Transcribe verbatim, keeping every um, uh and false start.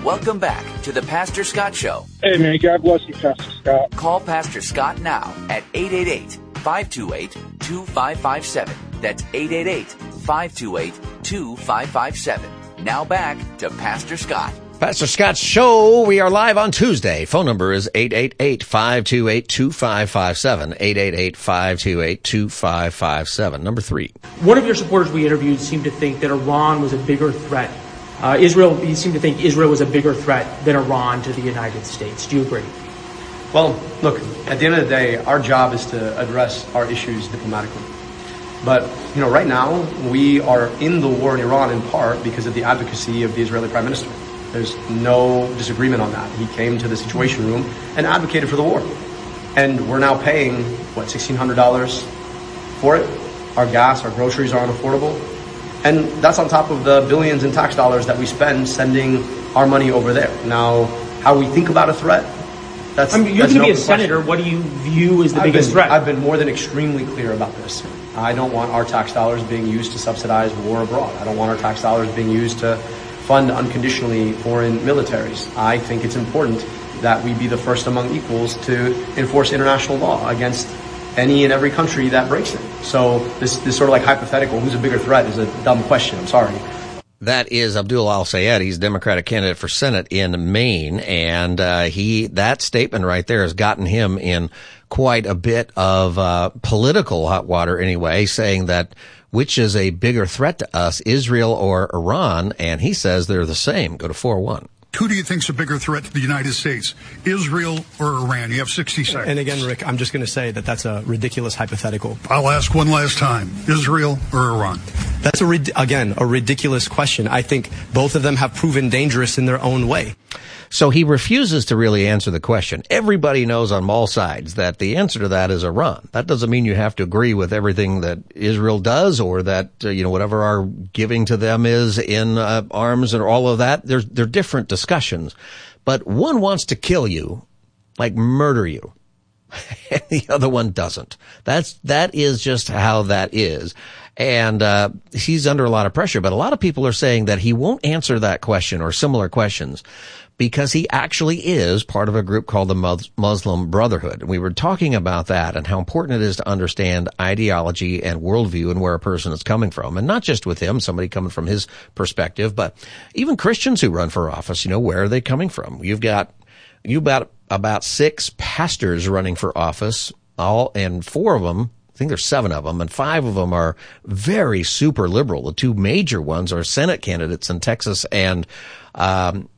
Welcome back to the Pastor Scott Show. Hey, man, God bless you, Pastor Scott. Call Pastor Scott now at eight eight eight, five two eight, two five five seven. That's eight eight eight, five two eight, two five five seven. Now back to Pastor Scott. Pastor Scott's Show. We are live on Tuesday. Phone number is eight eight eight, five two eight, two five five seven. eight eight eight, five two eight, two five five seven. Number three. One of your supporters we interviewed seemed to think that Iran was a bigger threat. Uh, Israel, he seemed to think Israel was a bigger threat than Iran to the United States. Do you agree? Well, look, at the end of the day, our job is to address our issues diplomatically. But, you know, right now, we are in the war in Iran in part because of the advocacy of the Israeli Prime Minister. There's no disagreement on that. He came to the Situation Room and advocated for the war. And we're now paying, what, sixteen hundred dollars for it? Our gas, our groceries are unaffordable. And that's on top of the billions in tax dollars that we spend sending our money over there. Now, how we think about a threat, that's... I mean, you're going to be a senator. What do you view as the I've biggest been, threat? I've been more than extremely clear about this. I don't want our tax dollars being used to subsidize war abroad. I don't want our tax dollars being used to fund unconditionally foreign militaries. I think it's important that we be the first among equals to enforce international law against any and every country that breaks it. So this, this sort of like hypothetical, who's a bigger threat, is a dumb question. I'm sorry. That is Abdul Al-Sayed. He's Democratic candidate for Senate in Maine, and uh, he that statement right there has gotten him in quite a bit of uh, political hot water anyway, saying that which is a bigger threat to us, Israel or Iran? And he says they're the same. Go to four one. Who do you think's a bigger threat to the United States, Israel or Iran? You have sixty seconds. And again, Rick, I'm just going to say that that's a ridiculous hypothetical. I'll ask one last time. Israel or Iran? That's, a again, a ridiculous question. I think both of them have proven dangerous in their own way. So he refuses to really answer the question. Everybody knows on all sides that the answer to that is Iran. That doesn't mean you have to agree with everything that Israel does or that, uh, you know, whatever our giving to them is in uh, arms and all of that. There's, they're different discussions. But one wants to kill you, like murder you, and the other one doesn't. That's, that is just how that is. And uh he's under a lot of pressure. But a lot of people are saying that he won't answer that question or similar questions because he actually is part of a group called the Muslim Brotherhood. And we were talking about that and how important it is to understand ideology and worldview and where a person is coming from. And not just with him, somebody coming from his perspective, but even Christians who run for office, you know, where are they coming from? You've got, you've got about six pastors running for office, all, and four of them, I think there's seven of them, and five of them are very super liberal. The two major ones are Senate candidates in Texas and um